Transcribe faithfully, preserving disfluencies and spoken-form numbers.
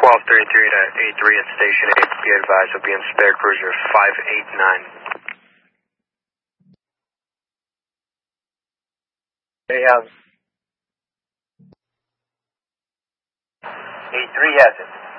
twelve thirty-three to eighty-three at Station eight. Be advised, will be in spare cruiser five eight nine. Hey, um, eighty-three has it.